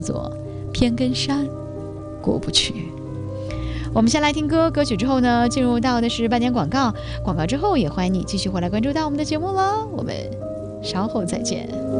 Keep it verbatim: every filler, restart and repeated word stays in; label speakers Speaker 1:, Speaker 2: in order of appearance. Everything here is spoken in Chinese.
Speaker 1: 做偏跟山过不去。我们先来听歌，歌曲之后呢，进入到的是半点广告，广告之后也欢迎你继续回来关注到我们的节目了，我们稍后再见。